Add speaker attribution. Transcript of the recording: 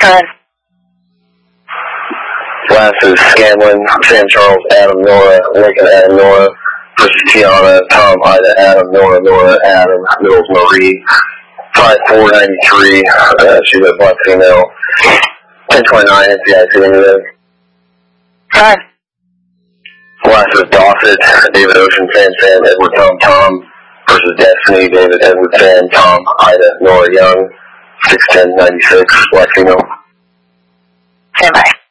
Speaker 1: Good.
Speaker 2: Last is Scanlon, Sam Charles, Adam, Nora, Lincoln, Adam, Nora, versus Tiana, Tom, Ida, Adam, Nora, Nora, Adam, Middles, Marie, 5493, she's a black female, 1029, NCIC, anyway.
Speaker 1: Good.
Speaker 2: Last is Dawson, David Ocean, Sam, Edward, Tom, versus Destiny, David, Edward, Tom, Ida, Nora, Young, 61096, black female.
Speaker 1: Stand by.